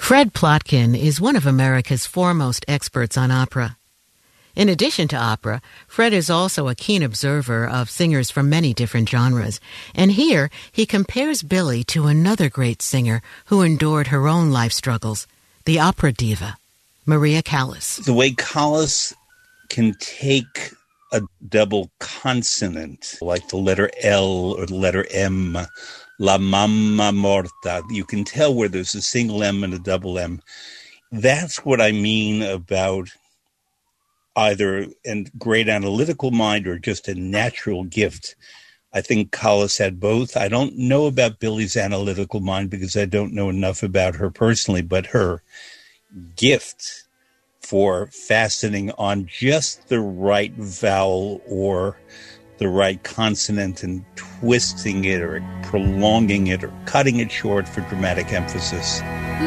Fred Plotkin is one of America's foremost experts on opera. In addition to opera, Fred is also a keen observer of singers from many different genres, and here he compares Billie to another great singer who endured her own life struggles, the opera diva, Maria Callas. The way Callas can take a double consonant, like the letter L or the letter M, La Mamma Morta. You can tell where there's a single M and a double M. That's what I mean about either a great analytical mind or just a natural gift. I think Callas had both. I don't know about Billie's analytical mind because I don't know enough about her personally, but her gift for fastening on just the right vowel or the right consonant and twisting it or prolonging it or cutting it short for dramatic emphasis.